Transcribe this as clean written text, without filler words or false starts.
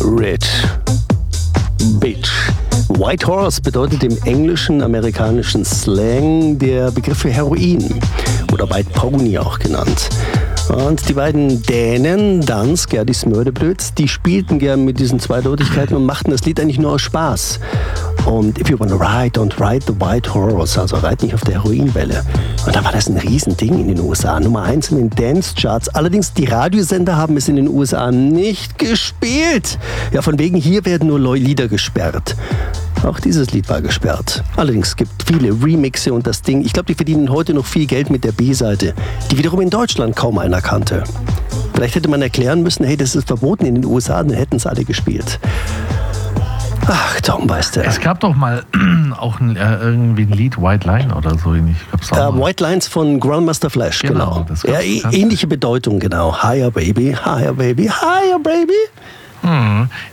Rich, Bitch. White Horse bedeutet im englischen, amerikanischen Slang der Begriff für Heroin oder White Pony auch genannt. Und die beiden Dänen, Dansk, ja, die Smørrebrød, die spielten gern mit diesen Zweideutigkeiten und machten das Lied eigentlich nur aus Spaß. Und if you wanna ride, don't ride the white horse, also reit nicht auf der Heroinwelle. Und da war das ein Riesending in den USA, Nummer 1 in den Dance-Charts. Allerdings, die Radiosender haben es in den USA nicht gespielt. Ja, von wegen, hier werden nur Lieder gesperrt. Auch dieses Lied war gesperrt. Allerdings gibt es viele Remixe und das Ding, ich glaube, die verdienen heute noch viel Geld mit der B-Seite, die wiederum in Deutschland kaum einer kannte. Vielleicht hätte man erklären müssen, hey, das ist verboten in den USA, dann hätten es alle gespielt. Ach, Tom, weißt du. Es gab doch mal auch irgendwie ein Lied, White Line oder so. White Lines von Grandmaster Flash, genau. Das ja, ähnliche Bedeutung, genau. Higher Baby, Higher Baby, Higher Baby.